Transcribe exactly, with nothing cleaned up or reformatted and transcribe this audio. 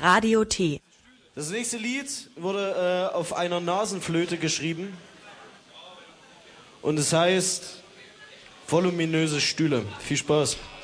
Radio T. Das nächste Lied wurde äh, auf einer Nasenflöte geschrieben und es heißt Voluminöse Stühle. Viel Spaß.